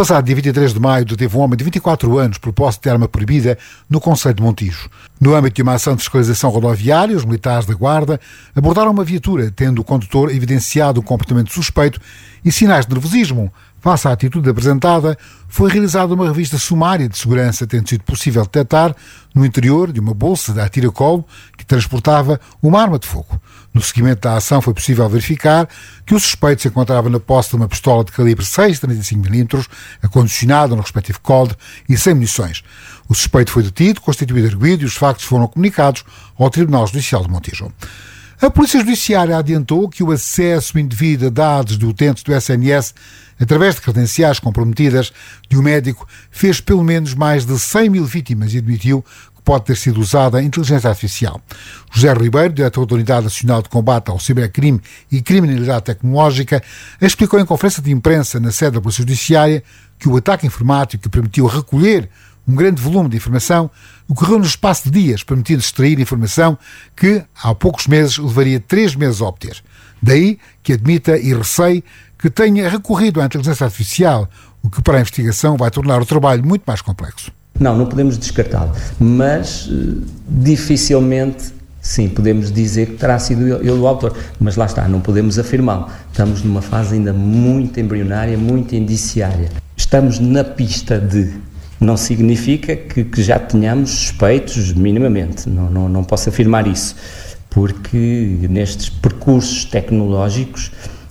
passado dia 23 de maio deteve um homem de 24 anos por posse de arma proibida no concelho de Montijo. No âmbito de uma ação de fiscalização rodoviária, os militares da Guarda abordaram uma viatura, tendo o condutor evidenciado um comportamento suspeito e sinais de nervosismo. Face à atitude apresentada, foi realizada uma revista sumária de segurança, tendo sido possível detectar no interior de uma bolsa a tiracolo que transportava uma arma de fogo. No seguimento da ação foi possível verificar que o suspeito se encontrava na posse de uma pistola de calibre 6,35mm, acondicionada no respectivo coldre e sem munições. O suspeito foi detido, constituído arguido e os factos foram comunicados ao Tribunal Judicial de Montijo. A Polícia Judiciária adiantou que o acesso indevido a dados de utentes do SNS através de credenciais comprometidas de um médico fez pelo menos mais de 100 mil vítimas e admitiu que pode ter sido usada a inteligência artificial. José Ribeiro, diretor da Unidade Nacional de Combate ao Cibercrime e Criminalidade Tecnológica, explicou em conferência de imprensa na sede da Polícia Judiciária que o ataque informático que permitiu recolher um grande volume de informação ocorreu no espaço de dias, permitindo extrair informação que, há poucos meses, levaria 3 meses a obter. Daí que admita e receie que tenha recorrido à inteligência artificial, o que para a investigação vai tornar o trabalho muito mais complexo. Não podemos descartá-lo, mas dificilmente, sim, podemos dizer que terá sido ele o autor, mas lá está, não podemos afirmá-lo. Estamos numa fase ainda muito embrionária, muito indiciária. Estamos na pista de... Não significa que já tenhamos suspeitos minimamente, não posso afirmar isso, porque nestes percursos tecnológicos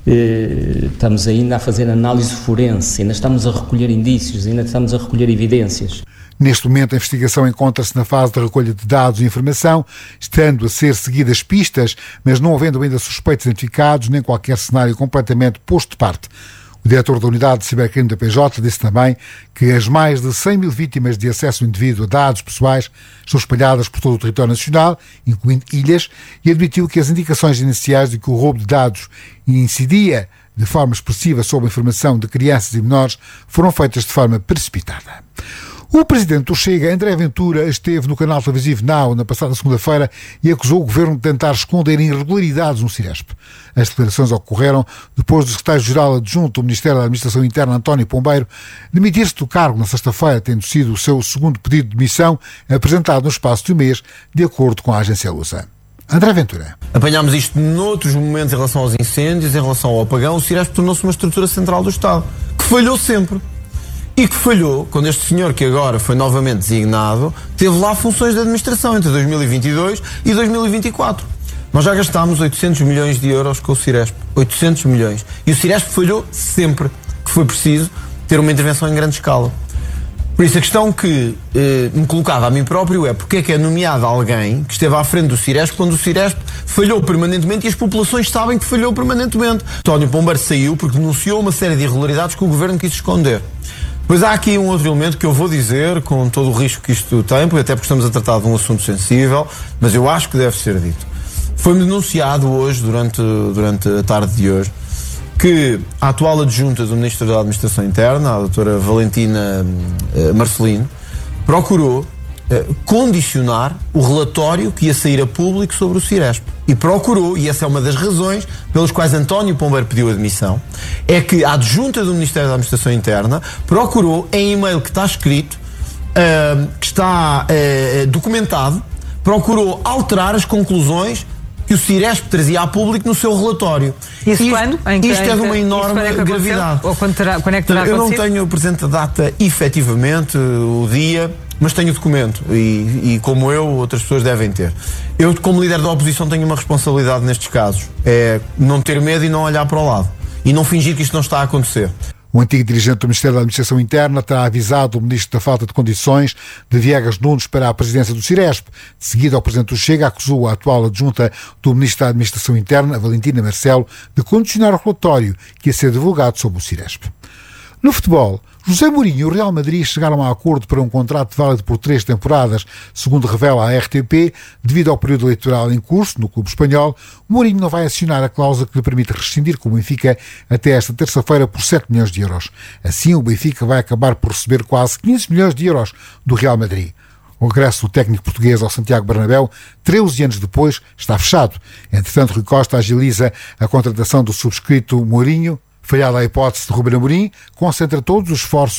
estamos ainda a fazer análise forense, ainda estamos a recolher indícios, ainda estamos a recolher evidências. Neste momento, a investigação encontra-se na fase de recolha de dados e informação, estando a ser seguidas pistas, mas não havendo ainda suspeitos identificados, nem qualquer cenário completamente posto de parte. O diretor da Unidade de Cibercrime da PJ disse também que as mais de 100 mil vítimas de acesso indevido a dados pessoais estão espalhadas por todo o território nacional, incluindo ilhas, e admitiu que as indicações iniciais de que o roubo de dados incidia de forma expressiva sobre a informação de crianças e menores foram feitas de forma precipitada. O presidente do Chega, André Ventura, esteve no canal televisivo Now na passada segunda-feira e acusou o governo de tentar esconder irregularidades no Ciresp. As declarações ocorreram depois do secretário-geral adjunto do Ministério da Administração Interna, António Pombeiro, demitir-se do cargo na sexta-feira, tendo sido o seu segundo pedido de demissão apresentado no espaço de um mês, de acordo com a agência Lusa. André Ventura. Apanhámos isto noutros momentos em relação aos incêndios, em relação ao apagão. O Ciresp tornou-se uma estrutura central do Estado, que falhou sempre. E que falhou quando este senhor, que agora foi novamente designado, teve lá funções de administração entre 2022 e 2024. Nós já gastámos 800 milhões de euros com o Ciresp. 800 milhões. E o Ciresp falhou sempre que foi preciso ter uma intervenção em grande escala. Por isso, a questão que me colocava a mim próprio é porque é que é nomeado alguém que esteve à frente do Ciresp quando o Ciresp falhou permanentemente e as populações sabem que falhou permanentemente. António Pombeiro saiu porque denunciou uma série de irregularidades que o governo quis esconder. Pois há aqui um outro elemento que eu vou dizer com todo o risco que isto tem, até porque estamos a tratar de um assunto sensível, mas eu acho que deve ser dito. Foi-me denunciado hoje, durante a tarde de hoje, que a atual adjunta do Ministro da Administração Interna, a doutora Valentina Marcelino, procurou condicionar o relatório que ia sair a público sobre o Ciresp. E procurou, e essa é uma das razões pelas quais António Pombeiro pediu a demissão, é que a adjunta do Ministério da Administração Interna procurou, em e-mail que está escrito, que está documentado, procurou alterar as conclusões que o Ciresp trazia a público no seu relatório. Isso quando? Isto é de uma enorme gravidade. Ou quando é que terá Eu não acontecido? tenho presente a data, efetivamente, o dia, mas tenho o documento e como eu, outras pessoas devem ter. Eu, como líder da oposição, tenho uma responsabilidade nestes casos. É não ter medo e não olhar para o lado. E não fingir que isto não está a acontecer. O antigo dirigente do Ministério da Administração Interna terá avisado o Ministro da falta de condições de Viegas Nunes para a presidência do Ciresp. De seguida, o Presidente do Chega acusou a atual adjunta do Ministro da Administração Interna, Valentina Marcelo, de condicionar o relatório que ia ser divulgado sobre o Ciresp. No futebol, José Mourinho e o Real Madrid chegaram a acordo para um contrato válido por 3 temporadas. Segundo revela a RTP, devido ao período eleitoral em curso no clube espanhol, Mourinho não vai acionar a cláusula que lhe permite rescindir com o Benfica até esta terça-feira por 7 milhões de euros. Assim, o Benfica vai acabar por receber quase 15 milhões de euros do Real Madrid. O regresso do técnico português ao Santiago Bernabéu, 13 anos depois, está fechado. Entretanto, Rui Costa agiliza a contratação do subscrito Mourinho. Falhada a hipótese de Ruben Amorim, concentra todos os esforços